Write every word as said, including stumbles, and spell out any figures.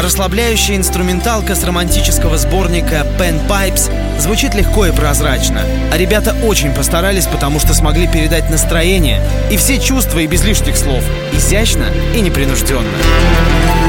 Расслабляющая инструменталка с романтического сборника Pen Pipes звучит легко и прозрачно. А ребята очень постарались, потому что смогли передать настроение и все чувства и без лишних слов, изящно и непринужденно.